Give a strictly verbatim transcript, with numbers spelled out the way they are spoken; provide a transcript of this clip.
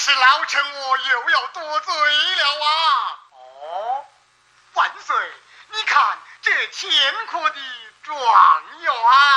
是老臣我又要多罪了啊！哦，万岁，你看这天科的状元。